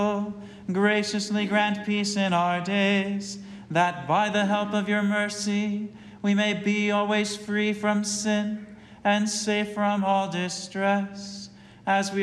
graciously grant peace in our days, that by the help of your mercy we may be always free from sin and safe from all distress, as we